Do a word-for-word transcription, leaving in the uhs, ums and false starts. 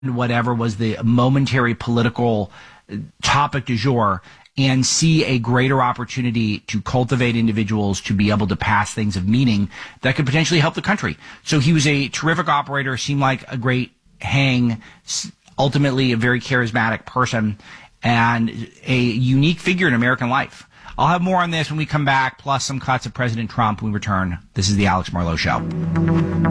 whatever was the momentary political topic du jour and see a greater opportunity to cultivate individuals to be able to pass things of meaning that could potentially help the country. So he was a terrific operator, seemed like a great hang, ultimately a very charismatic person, and a unique figure in American life. I'll have more on this when we come back, plus some cuts of President Trump when we return. This is the Alex Marlowe Show.